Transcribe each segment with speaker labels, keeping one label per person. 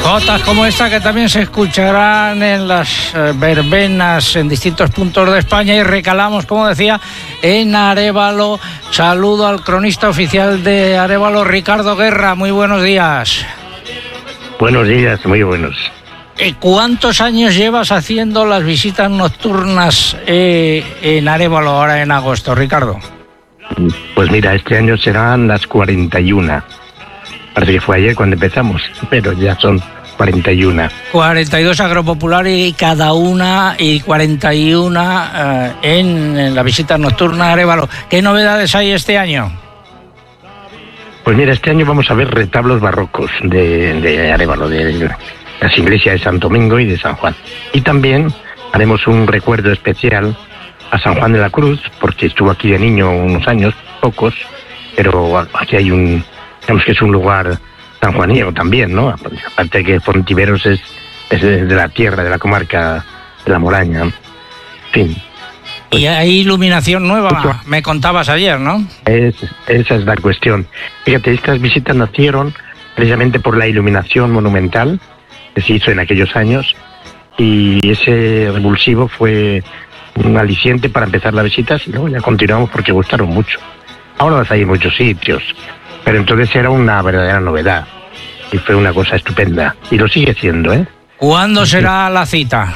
Speaker 1: Jotas como esta que también se escucharán en las verbenas en distintos puntos de España, y recalamos, como decía, en Arévalo. Saludo al cronista oficial de Arévalo, Ricardo Guerra. Muy buenos días.
Speaker 2: Buenos días, muy buenos.
Speaker 1: ¿Cuántos años llevas haciendo las visitas nocturnas en Arévalo ahora en agosto, Ricardo?
Speaker 2: Pues mira, este año serán las 41. Parece que fue ayer cuando empezamos, pero ya son 41.
Speaker 1: 42 agropopulares y cada una, y 41 en la visita nocturna a Arévalo. ¿Qué novedades hay este año?
Speaker 2: Pues mira, este año vamos a ver retablos barrocos de Arévalo, de las iglesias de Santo Domingo y de San Juan. Y también haremos un recuerdo especial a San Juan de la Cruz, porque estuvo aquí de niño unos años, pocos, pero aquí hay digamos que es un lugar sanjuanino también, ¿no? Aparte de que Fontiveros es de la tierra, de la comarca de la Moraña. En fin.
Speaker 1: Y hay iluminación nueva, me contabas ayer, ¿no?
Speaker 2: Esa es la cuestión. Fíjate, estas visitas nacieron precisamente por la iluminación monumental que se hizo en aquellos años, y ese revulsivo fue un aliciente para empezar las visitas, y luego ya continuamos porque gustaron mucho. Ahora las hay en muchos sitios, pero entonces era una verdadera novedad y fue una cosa estupenda, y lo sigue siendo, ¿eh?
Speaker 1: ¿Cuándo será la cita?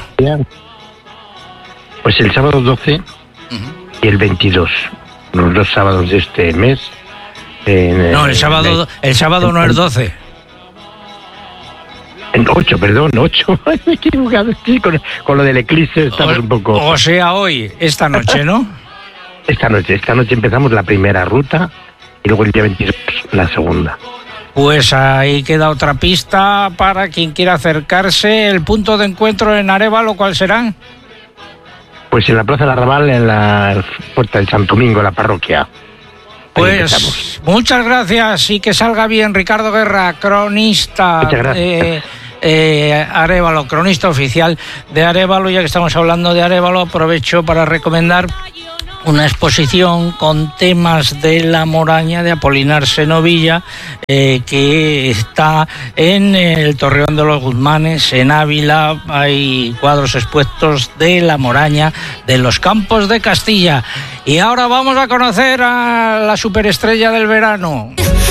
Speaker 2: Pues el sábado 12 y el 22, los dos sábados de este mes.
Speaker 1: No, el sábado no es 12.
Speaker 2: En 8, perdón, 8. Me he equivocado, sí, con lo del eclipse estamos un poco...
Speaker 1: O sea, hoy, esta noche, ¿no?
Speaker 2: Esta noche empezamos la primera ruta y luego el día 22 la segunda.
Speaker 1: Pues ahí queda otra pista para quien quiera acercarse. ¿El punto de encuentro en Arévalo cuál será?
Speaker 2: Pues en la Plaza del Arrabal, en la Puerta del Santo Domingo, la parroquia.
Speaker 1: Pues muchas gracias y que salga bien, Ricardo Guerra, cronista de Arévalo, cronista oficial de Arévalo. Ya que estamos hablando de Arévalo, aprovecho para recomendar una exposición con temas de la Moraña de Apolinar Senovilla, que está en el Torreón de los Guzmanes, en Ávila. Hay cuadros expuestos de la Moraña de los Campos de Castilla. Y ahora vamos a conocer a la superestrella del verano.